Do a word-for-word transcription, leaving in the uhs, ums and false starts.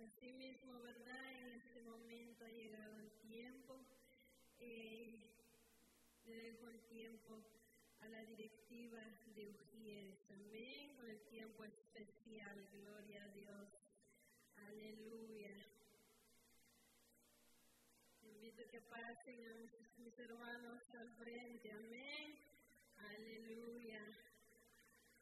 Asimismo, ¿verdad? En este momento ha llegado el tiempo. Eh, le dejo el tiempo a la directiva de Ujieres también, con el tiempo especial. Gloria a Dios. Aleluya. Invito a que pasen a mis hermanos al frente. Amén. Aleluya.